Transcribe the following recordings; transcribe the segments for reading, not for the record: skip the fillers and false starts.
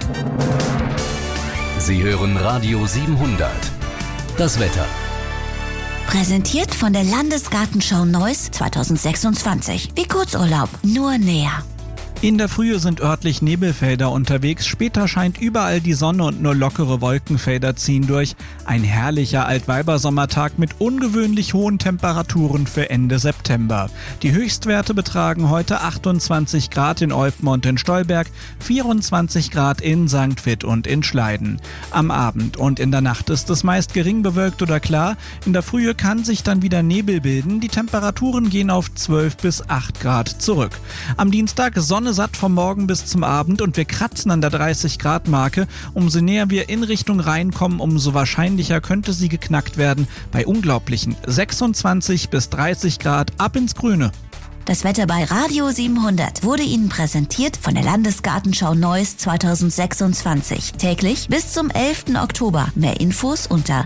Sie hören Radio 700. Das Wetter. Präsentiert von der Landesgartenschau Neuss 2026. Wie Kurzurlaub, nur näher. In der Frühe sind örtlich Nebelfelder unterwegs, später scheint überall die Sonne und nur lockere Wolkenfelder ziehen durch. Ein herrlicher Altweibersommertag mit ungewöhnlich hohen Temperaturen für Ende September. Die Höchstwerte betragen heute 28 Grad in Olpen und in Stolberg, 24 Grad in St. Vith und in Schleiden. Am Abend und in der Nacht ist es meist gering bewölkt oder klar. In der Frühe kann sich dann wieder Nebel bilden. Die Temperaturen gehen auf 12 bis 8 Grad zurück. Am Dienstag Sonne satt vom Morgen bis zum Abend und wir kratzen an der 30-Grad-Marke. Umso näher wir in Richtung Rhein kommen, umso wahrscheinlicher könnte sie geknackt werden. Bei unglaublichen 26 bis 30 Grad ab ins Grüne. Das Wetter bei Radio 700 wurde Ihnen präsentiert von der Landesgartenschau Neuss 2026. Täglich bis zum 11. Oktober. Mehr Infos unter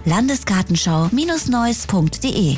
landesgartenschau-neuss.de.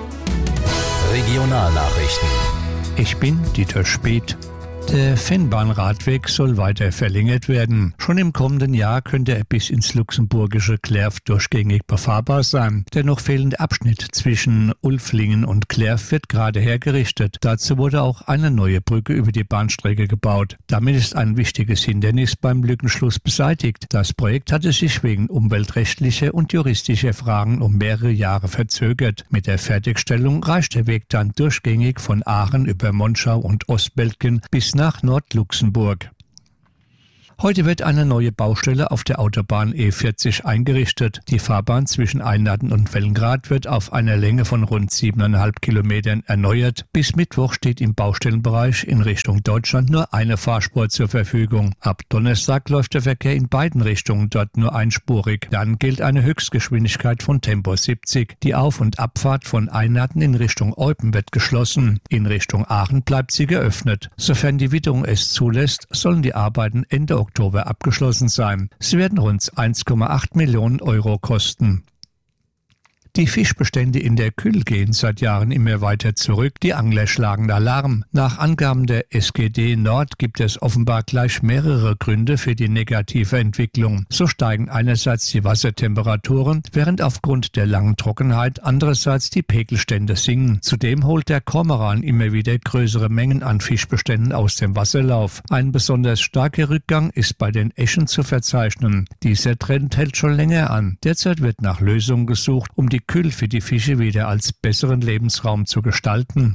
Regionalnachrichten. Ich bin Dieter Speth. Der Fennbahnradweg soll weiter verlängert werden. Schon im kommenden Jahr könnte er bis ins luxemburgische Clerf durchgängig befahrbar sein. Der noch fehlende Abschnitt zwischen Ulflingen und Clerf wird gerade hergerichtet. Dazu wurde auch eine neue Brücke über die Bahnstrecke gebaut. Damit ist ein wichtiges Hindernis beim Lückenschluss beseitigt. Das Projekt hatte sich wegen umweltrechtlicher und juristischer Fragen um mehrere Jahre verzögert. Mit der Fertigstellung reicht der Weg dann durchgängig von Aachen über Monschau und Ostbeltgen bis nach Nordluxemburg. Heute wird eine neue Baustelle auf der Autobahn E40 eingerichtet. Die Fahrbahn zwischen Einladen und Wellengrad wird auf einer Länge von rund 7,5 Kilometern erneuert. Bis Mittwoch steht im Baustellenbereich in Richtung Deutschland nur eine Fahrspur zur Verfügung. Ab Donnerstag läuft der Verkehr in beiden Richtungen dort nur einspurig. Dann gilt eine Höchstgeschwindigkeit von Tempo 70. Die Auf- und Abfahrt von Einladen in Richtung Eupen wird geschlossen. In Richtung Aachen bleibt sie geöffnet. Sofern die Witterung es zulässt, sollen die Arbeiten Ende Oktober abgeschlossen sein. Sie werden rund 1,8 Millionen Euro kosten. Die Fischbestände in der Kühl gehen seit Jahren immer weiter zurück. Die Angler schlagen Alarm. Nach Angaben der SGD Nord gibt es offenbar gleich mehrere Gründe für die negative Entwicklung. So steigen einerseits die Wassertemperaturen, während aufgrund der langen Trockenheit andererseits die Pegelstände sinken. Zudem holt der Kormoran immer wieder größere Mengen an Fischbeständen aus dem Wasserlauf. Ein besonders starker Rückgang ist bei den Äschen zu verzeichnen. Dieser Trend hält schon länger an. Derzeit wird nach Lösungen gesucht, um die Kühl für die Fische wieder als besseren Lebensraum zu gestalten.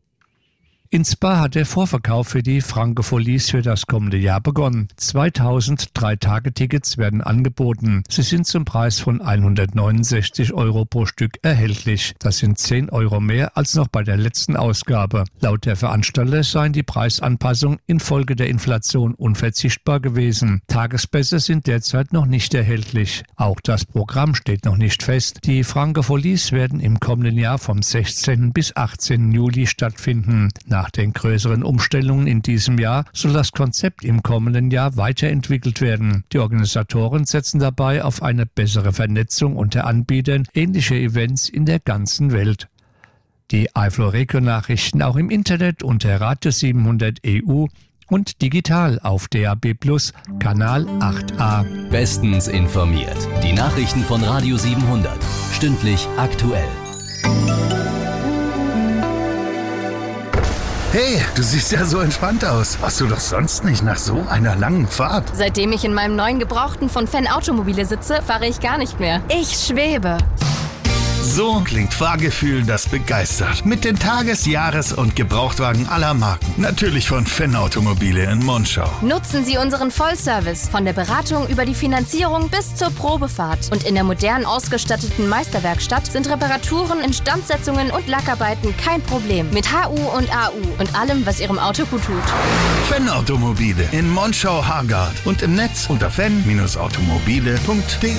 In Spa hat der Vorverkauf für die Francofolies für das kommende Jahr begonnen. 2000 3-Tage-Tickets werden angeboten. Sie sind zum Preis von 169 Euro pro Stück erhältlich. Das sind 10 Euro mehr als noch bei der letzten Ausgabe. Laut der Veranstalter seien die Preisanpassungen infolge der Inflation unverzichtbar gewesen. Tagespässe sind derzeit noch nicht erhältlich. Auch das Programm steht noch nicht fest. Die Francofolies werden im kommenden Jahr vom 16. bis 18. Juli stattfinden. Nach den größeren Umstellungen in diesem Jahr soll das Konzept im kommenden Jahr weiterentwickelt werden. Die Organisatoren setzen dabei auf eine bessere Vernetzung unter Anbietern ähnlicher Events in der ganzen Welt. Die Eifel-Regio-Nachrichten auch im Internet unter Radio 700 EU und digital auf DAB+ Kanal 8a. Bestens informiert. Die Nachrichten von Radio 700. Stündlich aktuell. Hey, du siehst ja so entspannt aus. Warst du doch sonst nicht nach so einer langen Fahrt? Seitdem ich in meinem neuen Gebrauchten von Fenn Automobile sitze, fahre ich gar nicht mehr. Ich schwebe. So klingt Fahrgefühl, das begeistert. Mit den Tages-, Jahres- und Gebrauchtwagen aller Marken. Natürlich von Fenn Automobile in Monschau. Nutzen Sie unseren Vollservice von der Beratung über die Finanzierung bis zur Probefahrt. Und in der modern ausgestatteten Meisterwerkstatt sind Reparaturen, Instandsetzungen und Lackarbeiten kein Problem. Mit HU und AU und allem, was Ihrem Auto gut tut. Fenn Automobile in Monschau-Hargard und im Netz unter fenn-automobile.de.